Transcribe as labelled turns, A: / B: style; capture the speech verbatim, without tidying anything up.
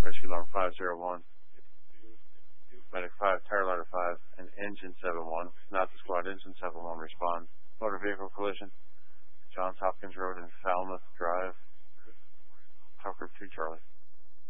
A: Rescue Alarm five zero one, Medic five, Tire Ladder five, and Engine seven one. Not the squad, Engine seven one respond. Motor vehicle collision, Johns Hopkins Road and Falmouth Drive. Talk Group two, Charlie.